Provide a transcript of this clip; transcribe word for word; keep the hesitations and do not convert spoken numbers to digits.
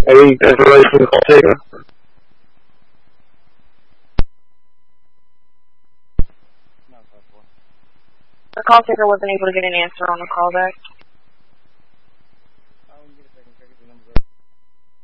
Any information from the call taker? The call taker wasn't able to get an answer on the callback.